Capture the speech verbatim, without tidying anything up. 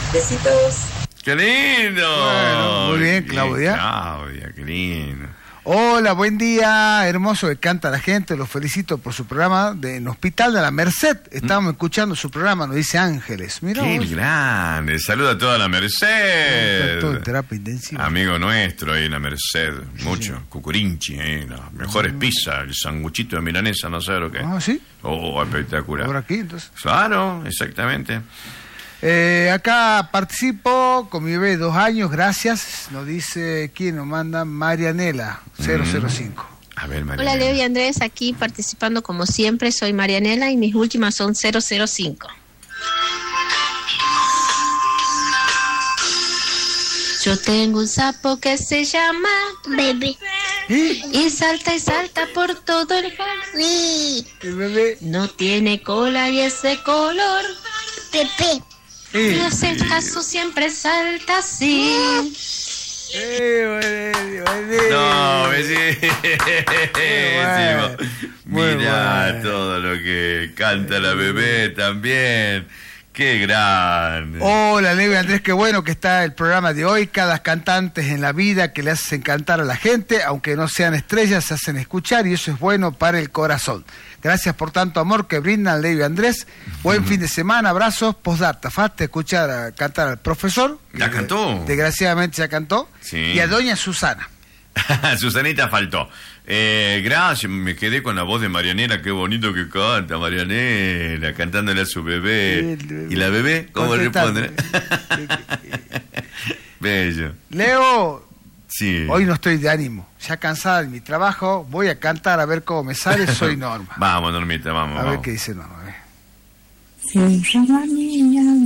Besitos. ¡Qué lindo! Bueno, muy bien, Claudia. Bien, Claudia, qué lindo. Hola, buen día, hermoso que canta la gente, los felicito por su programa de, en Hospital de la Merced. Estábamos ¿Mm? escuchando su programa, nos dice Ángeles. Mirá ¡Qué vos. grande! Saluda a toda la Merced. Todo en terapia intensiva. Amigo nuestro ahí en la Merced, mucho. Sí. Cucurinchi, eh, las mejores mm. pizzas, el sanguchito de milanesa, no sé lo que. Ah, ¿sí? Oh, espectacular. Ahora aquí, entonces. Claro, exactamente. Eh, acá participo con mi bebé de dos años, gracias. Nos dice, ¿quién nos manda? Marianela, cero cero cinco. Mm. A ver, Marianela. Hola, Leo y Andrés, aquí participando como siempre. Soy Marianela y mis últimas son cero cero cinco. Yo tengo un sapo que se llama Bebé. ¿Eh? Y salta y salta por todo el jardín. El bebé. No tiene cola y es de color Pepe. Eh. Y hace caso siempre salta así. Eh, bueno, bueno. No, bellísimo. Muy Mirá bueno. todo lo que canta la bebé también. ¡Qué grande! Hola, Leo y Andrés, qué bueno que está el programa de hoy. Cada cantante en la vida que le hacen cantar a la gente, aunque no sean estrellas, se hacen escuchar y eso es bueno para el corazón. Gracias por tanto amor que brindan Leo y Andrés. Buen fin de semana, abrazos, postdata. Falta escuchar a cantar al profesor. ¿Ya cantó? Desgraciadamente ya cantó. Sí. Y a doña Susana. Susanita faltó. Eh, gracias, me quedé con la voz de Marianela, qué bonito que canta Marianela, cantándole a su bebé. bebé. ¿Y la bebé? ¿Cómo Contestando. responde? Bello. Leo, Sí. hoy no estoy de ánimo. Ya cansada de mi trabajo, voy a cantar a ver cómo me sale. Soy Norma. Vamos, Normita, vamos. A ver vamos. qué dice Norma. A ver. Soy la niña